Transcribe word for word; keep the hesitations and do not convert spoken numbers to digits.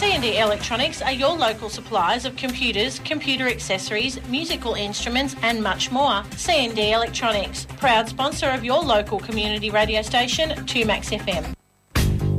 C and D Electronics are your local suppliers of computers, computer accessories, musical instruments and much more. C and D Electronics, proud sponsor of your local community radio station, two Max F M.